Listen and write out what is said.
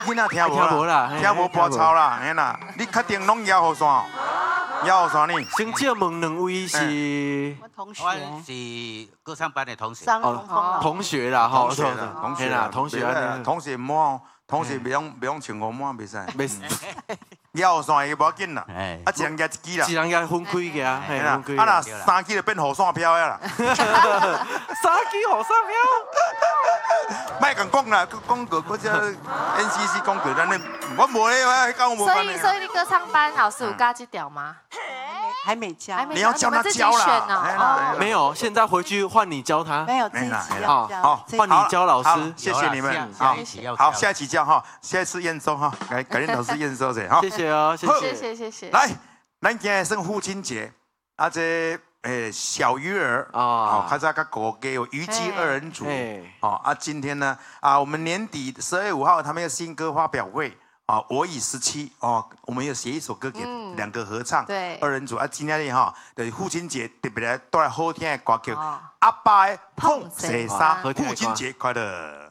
囡仔听无啦，听无播操啦，嘿啦，你确定拢摇雨伞？摇雨伞呢？ 先借问两位是？ 我同学。 我是歌唱班的同学。 同学啦，吼， 同学啦，同学啦，同学，同学摸，同学不用穿五毛，袂使。袂使。摇雨伞伊无要紧啦，啊，一人举一支啦。 一人举分开个， 嘿啦，啊那3支就变雨伞飘啦。 3支雨伞飘。 莫共讲啦，讲个只 NCC 讲个咱咧，我无咧，我讲我无班的。 所以你歌唱班老师有教这条吗？ 还没教， 你要教他教啦。 没有，现在回去换你教他。 没有，自己要教。 好，换你教老师。 谢谢你们。好，下一期教哈，下一次验收哈，改天老师验收者哈。 谢谢哦， 谢谢。 来，咱今日算父亲节，啊这小鱼儿啊，还在个狗给有虞姬2人组哦啊，今天呢我们年底12月5号他们有新歌发表会。我已17哦，我们有写一首歌给2个合唱，2人组啊。今天呢哈，的父亲节特别来带来好听的歌曲，阿爸的碰洗衫，父亲节快乐。